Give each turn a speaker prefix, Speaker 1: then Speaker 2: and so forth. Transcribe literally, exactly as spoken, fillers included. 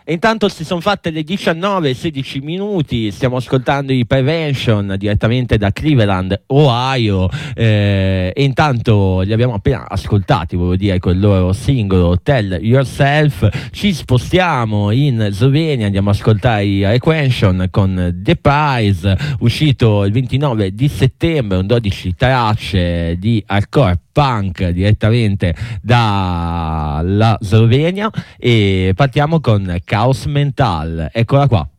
Speaker 1: E intanto si sono fatte le diciannove e sedici minuti, stiamo ascoltando i Prevention direttamente da Cleveland, Ohio, eh, e intanto li abbiamo appena ascoltati, volevo dire, con il loro singolo Tell Yourself. Ci spostiamo in Slovenia, andiamo ad ascoltare i Requention con The Prize, uscito il ventinove di settembre, un dodici tracce di hardcore punk direttamente dalla Slovenia, e partiamo con Chaos Mental, eccola qua.